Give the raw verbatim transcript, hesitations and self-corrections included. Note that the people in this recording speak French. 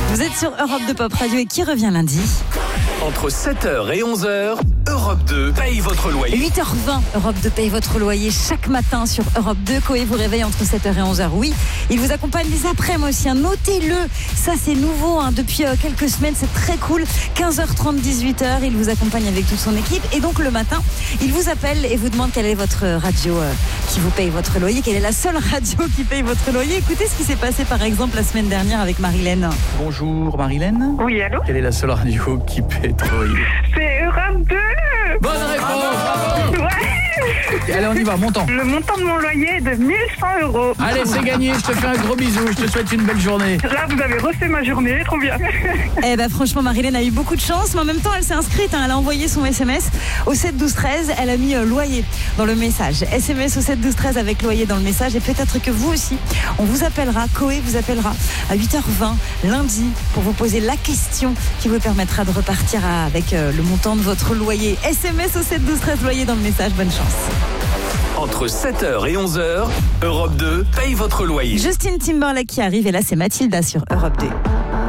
Vous êtes sur Europe deux Pop Radio et qui revient lundi ? Entre sept heures et onze heures, Europe deux paye votre loyer. huit heures vingt, Europe deux paye votre loyer chaque matin sur Europe deux. Coé vous réveille entre sept heures et onze heures. Oui, il vous accompagne les après-midi aussi. Hein. Notez-le, ça c'est nouveau hein. Depuis euh, quelques semaines, c'est très cool. quinze heures trente, dix-huit heures, il vous accompagne avec toute son équipe. Et donc le matin, il vous appelle et vous demande quelle est votre radio euh, qui vous paye votre loyer. Quelle est la seule radio qui paye votre loyer. Écoutez ce qui s'est passé par exemple la semaine dernière avec Marilène. Bonjour Marilène. Oui, allô ? Quelle est la seule radio qui paie ton loyer ? C'est Europe deux. Bonne réponse, bravo. Ouais. Allez, on y va, montant. Le montant de mon loyer est de mille cent euros. Allez, c'est gagné, je te fais un gros bisou, je te souhaite une belle journée. Là, vous avez refait ma journée, trop bien. Eh ben franchement, Marilène a eu beaucoup de chance, mais en même temps, elle s'est inscrite. Hein, elle a envoyé son S M S au sept douze treize. Elle a mis euh, loyer dans le message. S M S au sept douze treize avec loyer dans le message. Et peut-être que vous aussi, on vous appellera, Coé vous appellera à huit heures vingt lundi pour vous poser la question qui vous permettra de repartir à, avec euh, le montant de votre loyer. S M S au sept douze treize, loyer dans le message. Bonne chance. Entre sept heures et onze heures, Europe deux paye votre loyer. Justin Timberlake qui arrive et là c'est Mathilda sur Europe deux.